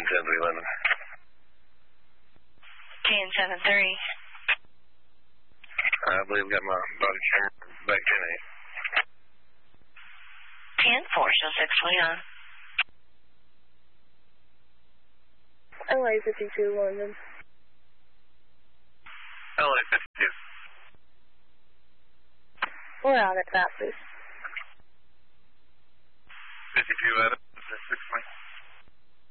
10-11. TN-73. I believe I got my body camera back in it. TN-4, show 6 Leon. LA 52, London. LA 52. We're out at that, please. 52 Adams, 6 Leon.